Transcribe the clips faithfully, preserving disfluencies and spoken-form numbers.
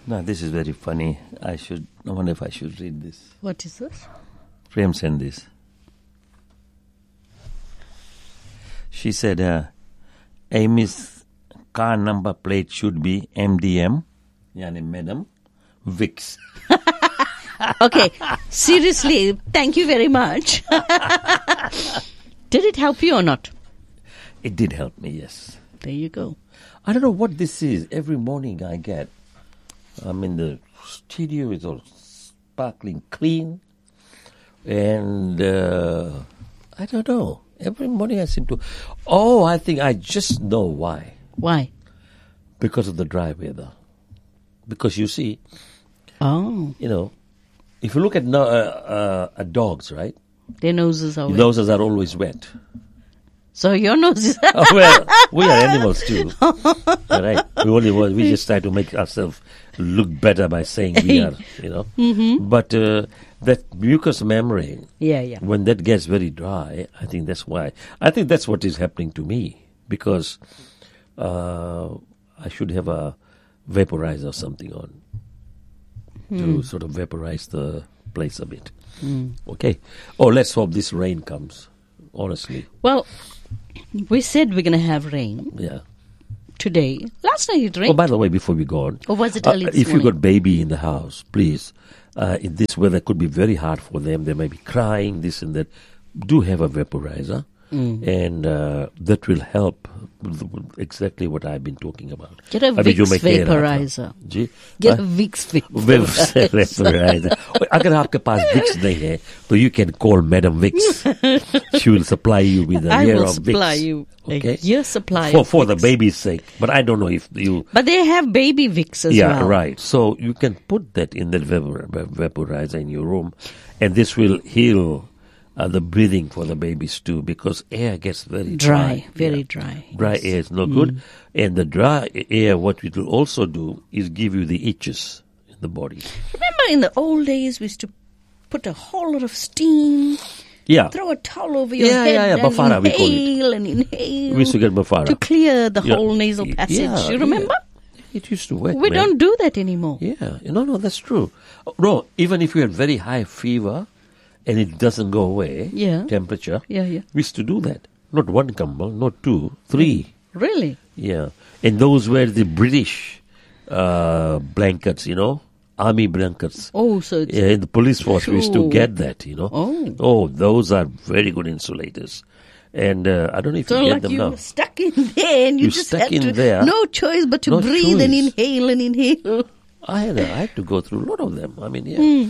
No, this is very funny. I should. I wonder if I should read this. What is this? Prem sent this. She said, uh, Amy's car number plate should be M D M, yani Madam Vicks. Okay, seriously, thank you very much. Did it help you or not? It did help me, yes. There you go. I don't know what this is. Every morning I get, I'm in the studio, it's all sparkling clean. And uh, I don't know. Every morning I seem to... Oh, I think I just know why. Why? Because of the dry weather. Because you see, Oh, you know, if you look at no, uh, uh, at dogs, right? their noses are wet. Noses are always wet. So your nose is... Oh, well, we are animals too. Right? We only want, we just try to make ourselves look better by saying we are, you know. Mm-hmm. But uh, that mucous membrane, Yeah, yeah. when that gets very dry, I think that's why. I think that's what is happening to me because uh, I should have a vaporizer or something on to sort of vaporize the place a bit. Mm. Okay. Oh, let's hope this rain comes, honestly. Well, we said we're going to have rain Yeah. today. Last night it rained. Oh, by the way, before we go on, Or was it uh, early this if you morning? got baby in the house, please, uh, in this weather could be very hard for them. They may be crying, this and that. Do have a vaporizer, Mm. and uh, that will help with with exactly what I've been talking about. Get a अभी जो Vicks मैं कह रहा था। vaporizer. Ji Get a हाँ? Vicks Vicks vaporizer. vaporizer. और अगर आपके पास Vicks नहीं है, तो you can call Madam Vicks. She will supply you with a I year will of supply Vicks. you Okay. a year supply For of for the Vicks. baby's sake, but I don't know if you. But they have baby Vicks as Yeah, well. right. So you can put that in the vapor, vaporizer in your room, and this will heal uh, the breathing for the babies too, because air gets very dry. Dry, very Yeah. dry. Dry yes. air is no good, and the dry air, what it will also do is give you the itches in the body. Remember in the old days we used to put a whole lot of steam, Yeah, throw a towel over your Yeah, head yeah, yeah, and bafara, we call it. inhale and inhale we used to get bafara. to clear the Yeah. whole nasal Y- passage. yeah, you remember? yeah. It used to work. We man. don't do that anymore. Yeah, no, no, that's true. Oh, no, even if you had very high fever and it doesn't go away, Yeah. temperature, Yeah, yeah. we used to do that. Not one kambal, not two, three. Really? Yeah. And those were the British uh, blankets, you know, army blankets. Oh, so it's Yeah, in the police force, we used to Sure. get that, you know. Oh. Oh, those are very good insulators. And uh, I don't know if so you get like them you now. were stuck in there and you You're just stuck had in to, there. no choice but to No breathe and choice. inhale and inhale. I had, I had to go through a lot of them. I mean, yeah. Hmm.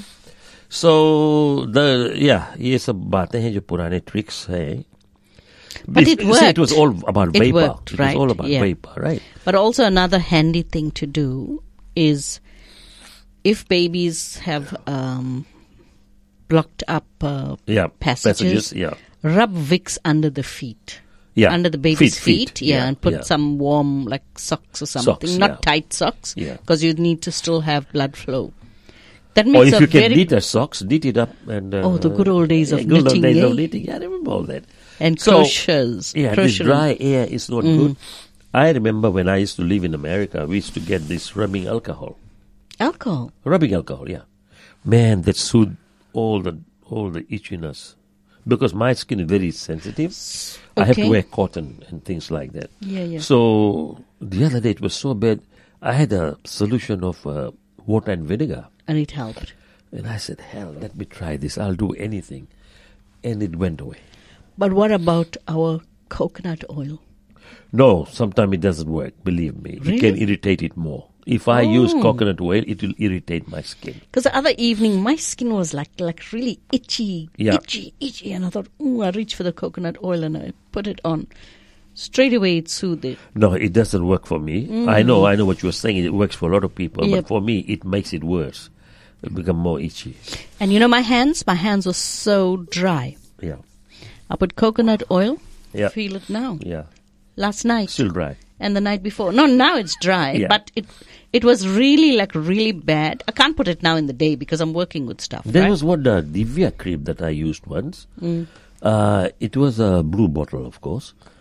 So the yeah, ये सब बातें हैं जो पुराने tricks हैं. But If- it say it was worked. all about It vapor. worked, it right, was all about yeah. vapor, right? But also another handy thing to do is if babies have um, blocked up uh, Yeah, passages, yeah, rub Vicks under the feet. yeah. Under the baby's feet, feet, yeah, and put yeah. some warm, like socks or something, Socks, not yeah. tight socks, Yeah. because you need to still have blood flow. That Or makes if a you can very knit a socks, knit it up and. Uh, Oh, the good old days of yeah, good knitting, old days eh? of knitting. Yeah, I remember all that. and So, crochets. Yeah, this crochet. dry air is not Mm. good. I remember when I used to live in America, we used to get this rubbing alcohol. alcohol. Rubbing alcohol, yeah. Man, that soothed all the all the itchiness. Because my skin is very sensitive. I have to Okay. wear cotton and things like that. Yeah, yeah. So the other day it was so bad. I had a solution of uh, water and vinegar. And it helped. And I said, hell, let me try this. I'll do anything. And it went away. But what about our coconut oil? No, sometimes it doesn't work. Believe me. Really? It can irritate it more. If I use Oh. coconut oil, it will irritate my skin. Because the other evening, my skin was like like really itchy, Yeah. itchy, itchy. And I thought, ooh, I reached for the coconut oil and I put it on. Straight away, it soothed it. No, it doesn't work for me. I know, I know what you're saying. It works for a lot of people. Yep. But for me, it makes it worse. It become more itchy. And you know my hands? My hands were so dry. Yeah. I put coconut oil. Yeah. Feel it now. Yeah. Last night. Still dry. And the night before. No, now it's dry. Yeah. But it it was really, like, really bad. I can't put it now in the day because I'm working with stuff. There right? was one uh, Divya cream that I used once. Mm. Uh, it was a blue bottle, of course.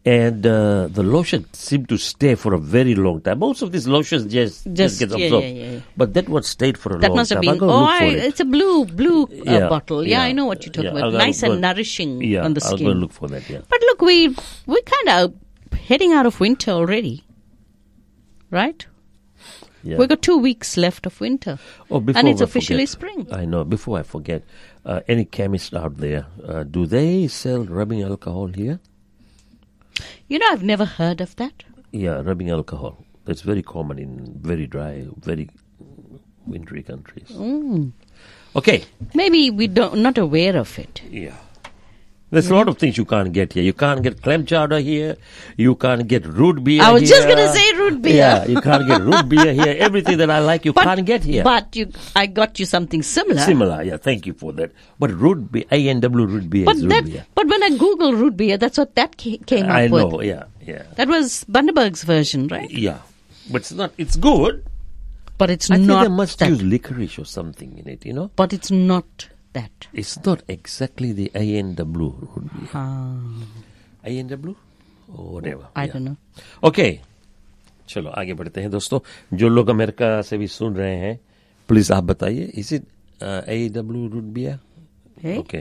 And uh, the lotion seemed to stay for a very long time. Most of these lotions just, just, Just- get yeah, absorbed. yeah, yeah, yeah. But that one stayed for a That long must have time. been. I'll go Oh, look for I, it. it's a blue blue uh, Yeah, bottle. Yeah, yeah. I know what you're talking Yeah, about. I'll go- Nice go- and nourishing Yeah, on the I'll skin. go look for that, yeah. But look, we we're kind of heading out of winter already, right? yeah. We've got two weeks left of winter, Oh, before and it's I officially forget, spring. I know. Before I forget, uh, any chemist out there, uh, do they sell rubbing alcohol here? You know, I've never heard of that. Yeah, rubbing alcohol. It's very common in very dry, very wintry countries. Mm. Okay. Maybe we don't not aware of it. Yeah. There's a lot of things you can't get here. You can't get clam chowder here. You can't get root beer I was here. just gonna say root beer. Yeah, you can't get root beer here. Everything that I like, you But, can't get here. But you, I got you something similar. Similar, yeah. Thank you for that. But root beer, A and W root beer But is root that, beer. but when I Google root beer, that's what that ca- came up I with. know, yeah, yeah. That was Bundaberg's version, right? Yeah. But it's not, it's good. But it's I think not they must that. use licorice or something in it, you know? But it's not that. It's not exactly the A and W root beer. Ah, A and W? Or whatever. I yeah. don't know. Okay चलो आगे बढ़ते हैं दोस्तों जो लोग America से भी सुन रहे हैं प्लीज आप बताइए is it A W root beer Hey? Okay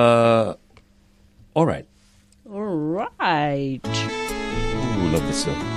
alright All right. Love this song